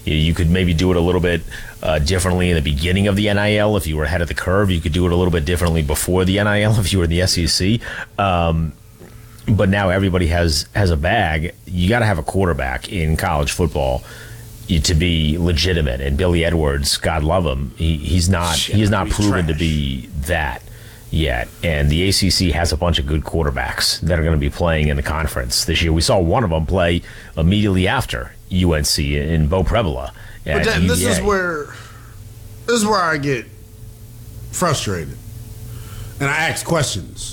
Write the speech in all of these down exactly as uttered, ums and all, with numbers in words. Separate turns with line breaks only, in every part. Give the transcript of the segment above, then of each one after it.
You, you could maybe do it a little bit uh, differently in the beginning of the N I L if you were ahead of the curve. You could do it a little bit differently before the N I L if you were in the S E C. Um, but now everybody has, has a bag. You got to have a quarterback in college football to be legitimate. And Billy Edwards, God love him, he, he's not
Shit,
he's not proven
trash.
to be that yet. And the A C C has a bunch of good quarterbacks that are going to be playing in the conference this year. We saw one of them play immediately after U N C in Bo Previla.
But then, this is where this is where I get frustrated, and I ask questions.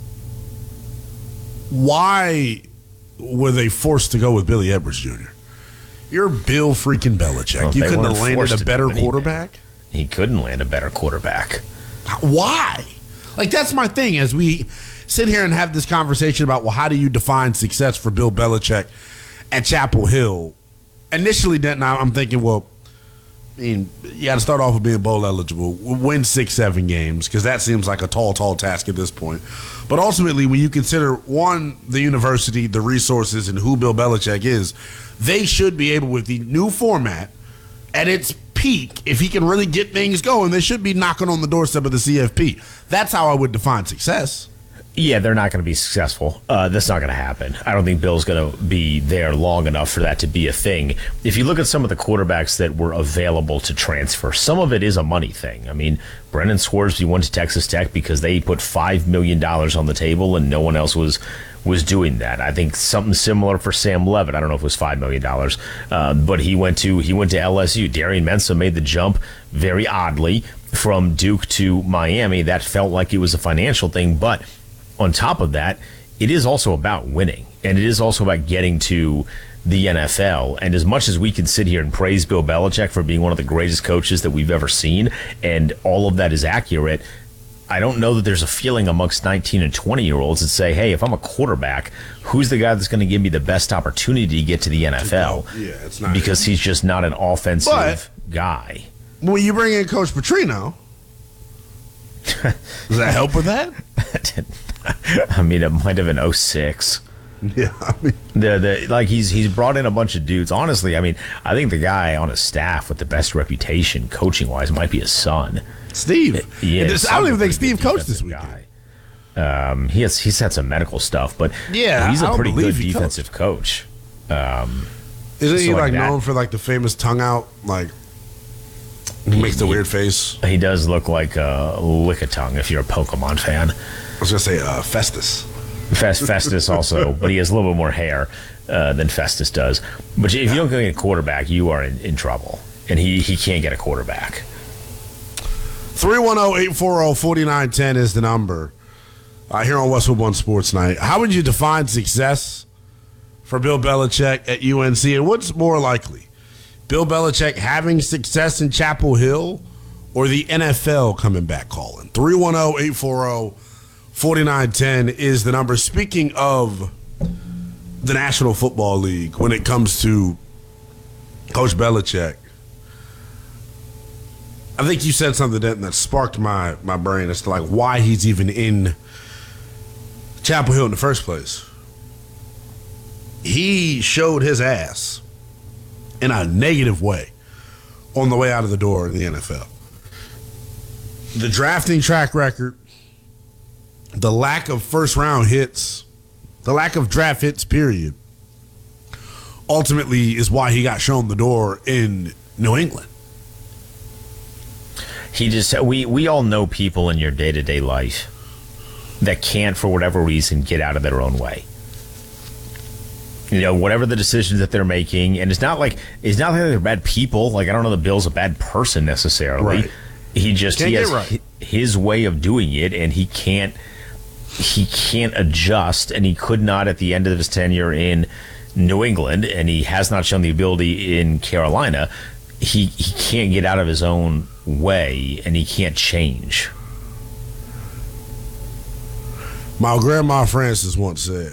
Why were they forced to go with Billy Edwards Junior? You're Bill freaking Belichick.
Well,
you
they
couldn't
weren't
have landed
forced
a
to
better
do anything.
quarterback?
He couldn't land a better quarterback.
Why? Like, that's my thing. As we sit here and have this conversation about, well, how do you define success for Bill Belichick at Chapel Hill? Initially, then I'm thinking, well, I mean, you got to start off with being bowl eligible, win six, seven games, because that seems like a tall, tall task at this point. But ultimately, when you consider, one, the university, the resources, and who Bill Belichick is, they should be able, with the new format, at its peak, if he can really get things going, they should be knocking on the doorstep of the C F P. That's how I would define success.
Yeah, they're not going to be successful. Uh, that's not going to happen. I don't think Bill's going to be there long enough for that to be a thing. If you look at some of the quarterbacks that were available to transfer, some of it is a money thing. I mean, Brendan Scoresby went to Texas Tech because they put five million dollars on the table and no one else was was doing that. I think something similar for Sam Levitt. I don't know if it was five million dollars, uh, but he went to he went to L S U. Darian Mensah made the jump very oddly from Duke to Miami. That felt like it was a financial thing, but on top of that, it is also about winning, and it is also about getting to the N F L. And as much as we can sit here and praise Bill Belichick for being one of the greatest coaches that we've ever seen, and all of that is accurate, I don't know that there's a feeling amongst nineteen and twenty-year-olds that say, hey, if I'm a quarterback, who's the guy that's going to give me the best opportunity to get to the N F L?
Yeah, it's not
because he's just not an offensive
But
guy.
when you bring in Coach Petrino, does that help with that?
I mean, it might have been oh six.
Yeah, I mean,
The, the, like he's he's brought in a bunch of dudes. Honestly, I mean, I think the guy on his staff with the best reputation, coaching wise, might be his son.
Steve.
Yeah,
This- I don't even think Steve coached this
defensive
weekend.
guy. Um, he has he's had some medical stuff, but
Yeah,
he's
I
a
don't
pretty good
believe he
defensive coach. Um,
Isn't he
So like
like
that.
known for like the famous tongue out? Like, he makes the weird face.
he does look like a lick-a-tongue if you're a Pokemon fan.
I was gonna say uh, Festus.
Fest, Festus also, but he has a little bit more hair uh, than Festus does. But if you don't get a quarterback, you are in, in trouble, and he, he can't get a quarterback.
three one zero, eight four zero, four nine one zero is the number. Uh, here on Westwood One Sports Night. How would you define success for Bill Belichick at U N C, and what's more likely? Bill Belichick having success in Chapel Hill, or the N F L coming back calling? three one zero, eight four zero, four nine one zero is the number. Speaking of the National Football League, when it comes to Coach Belichick, I think you said something that, that sparked my, my brain as to like why he's even in Chapel Hill in the first place. He showed his ass in a negative way on the way out of the door in the N F L. The drafting track record, the lack of first round hits, the lack of draft hits, period, ultimately is why he got shown the door in New England.
He just we we all know people in your day-to-day life that can't, for whatever reason, get out of their own way. You know, whatever the decisions that they're making, and it's not like it's not like they're bad people. Like, I don't know, the Bill's a bad person necessarily.
Right.
He just
Can't
he has
get right.
hi- his way of doing it, and he can't he can't adjust, and he could not at the end of his tenure in New England, and he has not shown the ability in Carolina. He he can't get out of his own way, and he can't change.
My grandma Frances once said,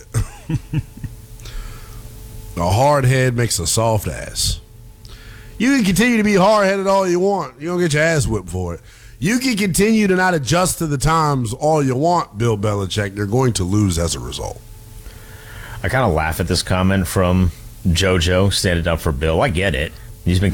a hard head makes a soft ass. You can continue to be hard-headed all you want. You don't get your ass whipped for it. You can continue to not adjust to the times all you want, Bill Belichick. You're going to lose as a result.
I kind of laugh at this comment from JoJo standing up for Bill. I get it. He's been